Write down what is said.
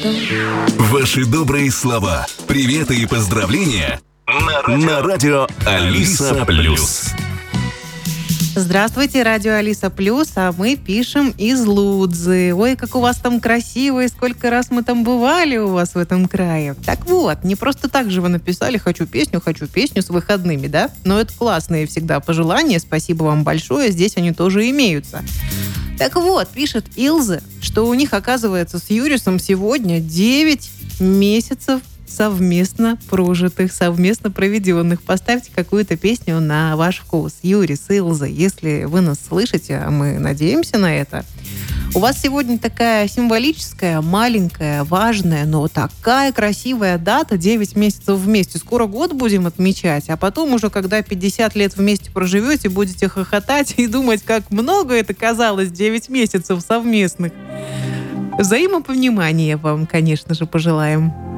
Ваши добрые слова, приветы и поздравления на радио Алиса Плюс. Здравствуйте, радио Алиса Плюс, а мы пишем из Лудзы. Ой, как у вас там красиво, и сколько раз мы там бывали у вас в этом крае. Так вот, не просто так же вы написали «хочу песню» с выходными, да? Но это классные всегда пожелания, спасибо вам большое, здесь они тоже имеются. Так вот, пишет Илза, что у них, оказывается, с Юрисом сегодня 9 месяцев совместно прожитых, совместно проведенных. Поставьте какую-то песню на ваш вкус. Юрис, Илза, если вы нас слышите, а мы надеемся на это, у вас сегодня такая символическая, маленькая, важная, но такая красивая дата, 9 месяцев вместе. Скоро год будем отмечать, а потом уже, когда 50 лет вместе проживете, будете хохотать и думать, как много это казалось, 9 месяцев совместных. Взаимопонимания вам, конечно же, пожелаем.